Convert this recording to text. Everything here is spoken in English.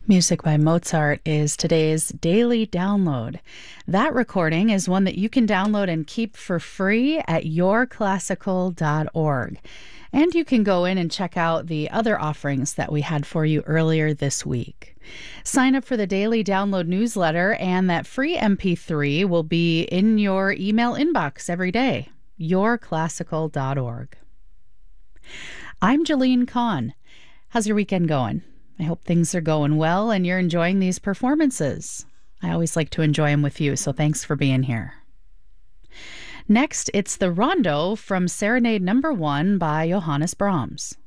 Music by Mozart is today's daily download. That recording is one that you can download and keep for free at yourclassical.org. And you can go in and check out the other offerings that we had for you earlier this week. Sign up for the daily download newsletter, and that free MP3 will be in your email inbox every day. yourclassical.org. I'm Jolene Kahn. How's your weekend going? I hope things are going well and you're enjoying these performances. I always like to enjoy them with you, so thanks for being here. Next, it's the Rondo from Serenade Number 1 by Johannes Brahms.